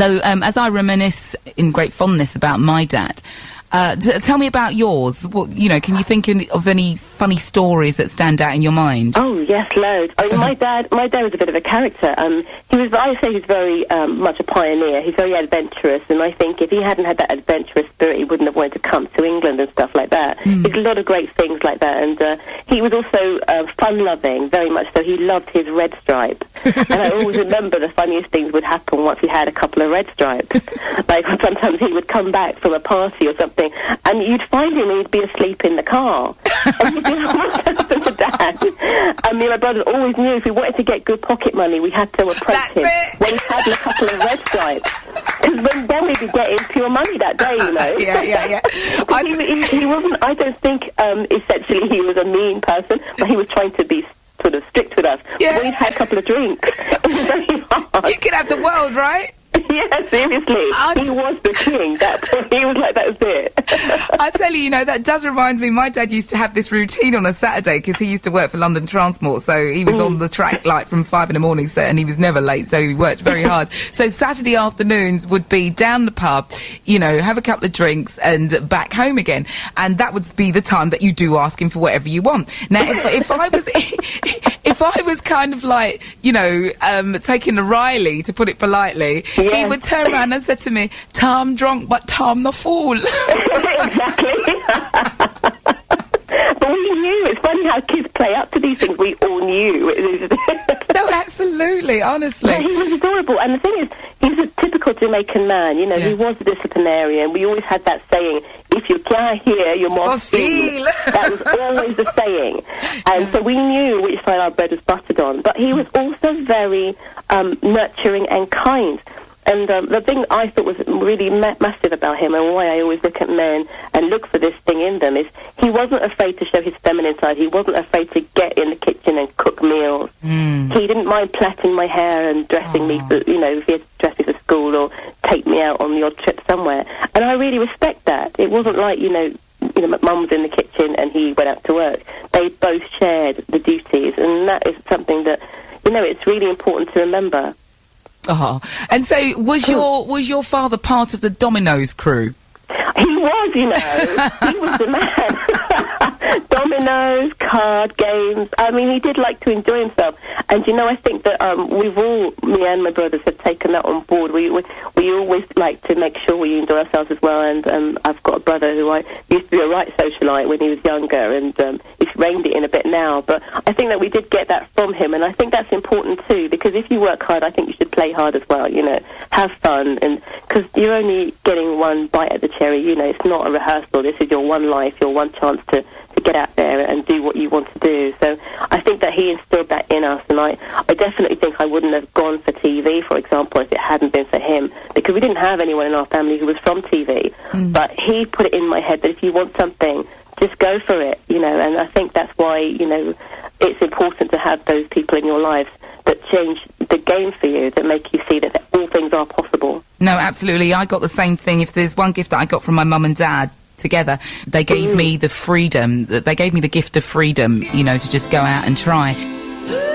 So, as I reminisce in great fondness about my dad, tell me about yours. What, can you think of any funny stories that stand out in your mind? Oh, yes, loads. I mean, my dad was a bit of a character. I say he's very much a pioneer. He's very adventurous, and I think if he hadn't had that adventurous spirit, he wouldn't have wanted to come to England and stuff like that. He did a lot of great things like that, and he was also fun-loving, very much so. He loved his red stripe. And I always remember the funniest things would happen once he had a couple of red stripes. Like, sometimes he would come back from a party or something, and you'd find him, he'd be asleep in the car. And you'd be like, what's happened to Dad? And me and my brother always knew if we wanted to get good pocket money, we had to approach him when he had a couple of red stripes. Because then we'd be getting pure money that day, Yeah. He wasn't, I don't think, essentially he was a mean person, but he was trying to be sort of strict with us. Yeah. When we had a couple of drinks, it was very hard. You could have the world, right? Yeah, seriously. He was the king. He was like, that's it. I tell you, that does remind me, my dad used to have this routine on a Saturday, because he used to work for London Transport, so he was on the track like from 5 in the morning, and he was never late, so he worked very hard. So Saturday afternoons would be down the pub, have a couple of drinks and back home again. And that would be the time that you do ask him for whatever you want. Now, if I was... If I was kind of like, taking a Riley, to put it politely, he would turn around and say to me, "Tom drunk, but Tom the fool." Exactly. But we knew. It's funny how kids play up to these things. We all knew. No, absolutely, honestly. Yeah, he was adorable. And the thing is, he was a typical Jamaican man. He was a disciplinarian. We always had that saying, if you can't hear, you must feel. That was always the saying. And so we knew which side our bread was buttered on. But he was also very nurturing and kind. And the thing I thought was really massive about him, and why I always look at men and look for this thing in them, is he wasn't afraid to show his feminine side. He wasn't afraid to get in the kitchen and cook meals. He didn't mind plaiting my hair and dressing me for, if he had to dress me for school or take me out on the odd trip somewhere. And I really respect that. It wasn't like, my mum was in the kitchen and he went out to work. They both shared the duties, and that is something that, it's really important to remember. Oh, and so was your father part of the Dominoes crew? He was, he was the man. Dominoes, card games. I mean, he did like to enjoy himself. And, I think that me and my brothers have taken that on board. We always like to make sure we enjoy ourselves as well. And I've got a brother who used to be a right socialite when he was younger, and he's reined it in a bit now. But I think that we did get that from him, and I think that's important too, because if you work hard, I think you should play hard as well, have fun, and because you're only getting one bite at the cherry, it's not a rehearsal. This is your one life, your one chance to get out there and do what you want to do. So I think that he instilled that in us, and I definitely think I wouldn't have gone for TV, for example, if it hadn't been for him, because we didn't have anyone in our family who was from TV. But he put it in my head that if you want something, just go for it, and I think that's why, it's important to have those people in your lives that change the game for you, that make you see that all things are possible. No, absolutely. I got the same thing. If there's one gift that I got from my mum and dad together, they gave me the freedom, they gave me the gift of freedom, to just go out and try.